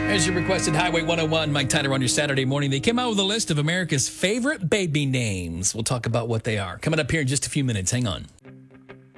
As you requested, Highway 101, Mike Tyler on your Saturday morning. They came out with a list of America's favorite baby names. We'll talk about what they are. Coming up here in just a few minutes. Hang on.